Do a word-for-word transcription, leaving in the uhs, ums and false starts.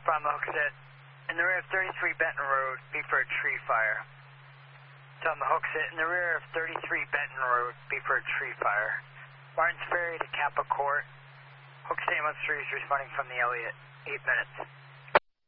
respond to Hooksett. In the rear of thirty-three Benton Road, be for a tree fire. Tell them the Hooksett. In the rear of thirty-three Benton Road, be for a tree fire. Martins Ferry to Kappa Court. Hooksett one three is responding from the Elliott. Eight minutes.